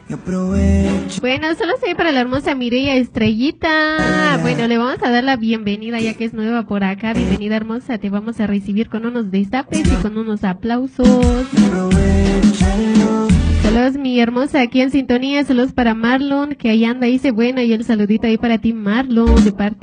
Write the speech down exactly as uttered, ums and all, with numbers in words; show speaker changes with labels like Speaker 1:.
Speaker 1: Bueno, solo soy para la hermosa Mireia Estrellita. Bueno, le vamos a dar la bienvenida ya que es nueva por acá. Bienvenida hermosa, te vamos a recibir con unos destapes y con unos aplausos. Saludos mi hermosa aquí en sintonía, saludos para Marlon que ahí anda, dice bueno y el saludito ahí para ti Marlon de parte